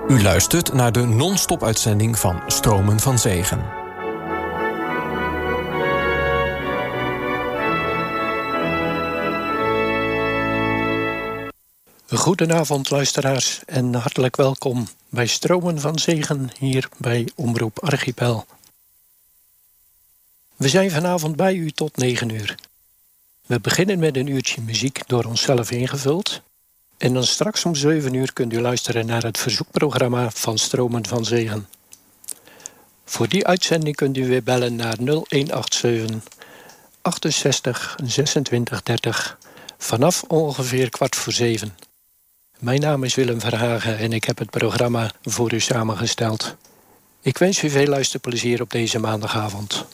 U luistert naar de non-stop uitzending van Stromen van Zegen. Goedenavond luisteraars en hartelijk welkom bij Stromen van Zegen hier bij Omroep Archipel. We zijn vanavond bij u tot 9 uur. We beginnen met een uurtje muziek door onszelf ingevuld. En dan straks om 7 uur kunt u luisteren naar het verzoekprogramma van Stromen van Zegen. Voor die uitzending kunt u weer bellen naar 0187 68 26 30 vanaf ongeveer 6:15. Mijn naam is Willem Verhagen en ik heb het programma voor u samengesteld. Ik wens u veel luisterplezier op deze maandagavond.